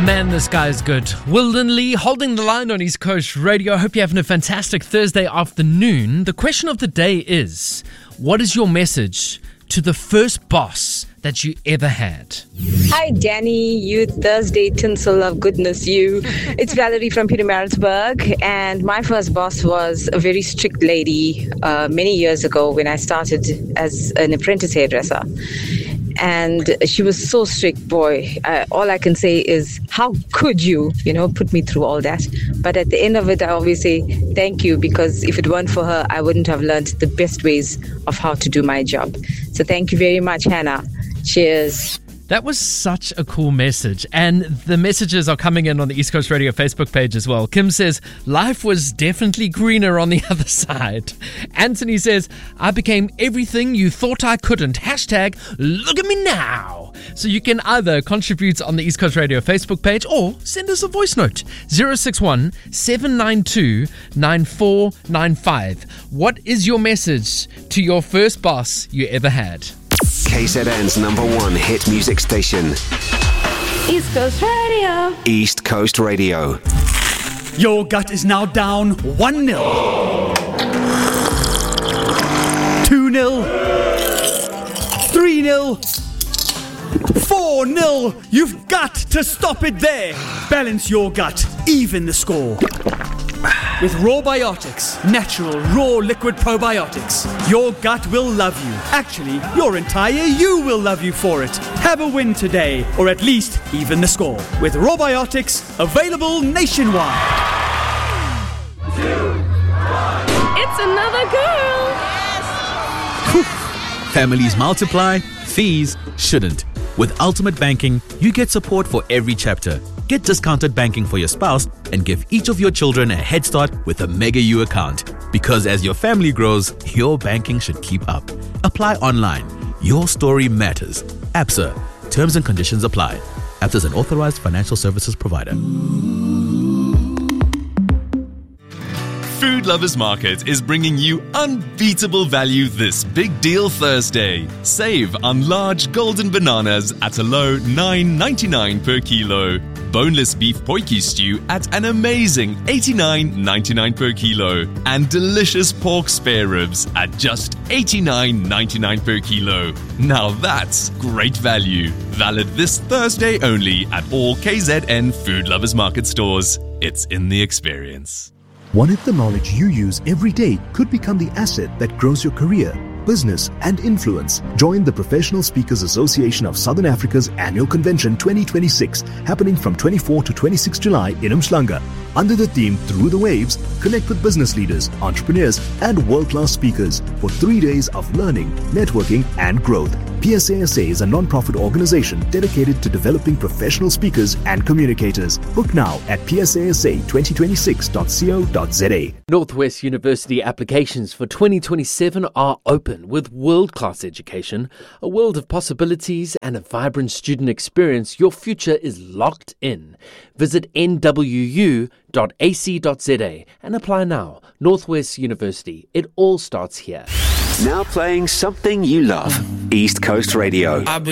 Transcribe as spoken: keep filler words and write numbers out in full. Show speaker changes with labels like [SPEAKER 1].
[SPEAKER 1] Man, this guy's good. Wilden Lee holding the line on East Coast Radio. I hope you're having a fantastic Thursday afternoon. The question of the day is, what is your message to the first boss that you ever had?
[SPEAKER 2] Hi, Danny, you Thursday tinsel of goodness, you. It's Valerie from Pietermaritzburg, and my first boss was a very strict lady uh, many years ago when I started as an apprentice hairdresser. And she was so strict, boy. Uh, all I can say is, how could you, you know, put me through all that? But at the end of it, I always say thank you, because if it weren't for her, I wouldn't have learned the best ways of how to do my job. So thank you very much, Hannah. Cheers.
[SPEAKER 1] That was such a cool message, and the messages are coming in on the East Coast Radio Facebook page as well. Kim says, life was definitely greener on the other side. Anthony says, I became everything you thought I couldn't. Hashtag, look at me now. So you can either contribute on the East Coast Radio Facebook page or send us a voice note. zero six one, seven nine two, nine four nine five. What is your message to your first boss you ever had?
[SPEAKER 3] K Z N's number one hit music station.
[SPEAKER 4] East Coast Radio.
[SPEAKER 3] East Coast Radio.
[SPEAKER 5] Your gut is now down one nil. two nil. three nil. four nil. You've got to stop it there. Balance your gut. Even the score. With Rawbiotics, natural, raw liquid probiotics, your gut will love you. Actually, your entire you will love you for it. Have a win today, or at least even the score. With Rawbiotics, available nationwide.
[SPEAKER 4] It's another girl.
[SPEAKER 6] Families multiply, fees shouldn't. With Ultimate Banking, you get support for every chapter. Get discounted banking for your spouse and give each of your children a head start with a Mega U account. Because as your family grows, your banking should keep up. Apply online. Your story matters. ABSA. Terms and conditions apply. ABSA is an authorized financial services provider.
[SPEAKER 7] Food Lovers Market is bringing you unbeatable value this Big Deal Thursday. Save on large golden bananas at a low nine ninety-nine per kilo. Boneless beef potjie stew at an amazing eighty-nine ninety-nine per kilo. And delicious pork spare ribs at just eighty-nine ninety-nine per kilo. Now that's great value. Valid this Thursday only at all K Z N Food Lovers Market stores. It's in the experience.
[SPEAKER 8] What if the knowledge you use every day could become the asset that grows your career, business, and influence? Join the Professional Speakers Association of Southern Africa's annual convention twenty twenty-six, happening from twenty-fourth to twenty-sixth July in Umhlanga. Under the theme Through the Waves, connect with business leaders, entrepreneurs, and world-class speakers for three days of learning, networking, and growth. P S A S A is a non-profit organization dedicated to developing professional speakers and communicators. Book now at p s a s a twenty twenty-six dot co dot z a.
[SPEAKER 1] Northwest University applications for twenty twenty-seven are open with world-class education, a world of possibilities, and a vibrant student experience. Your future is locked in. Visit n w u dot a c dot z a and apply now. Northwest University. It all starts here.
[SPEAKER 3] Now playing something you love. East Coast Radio.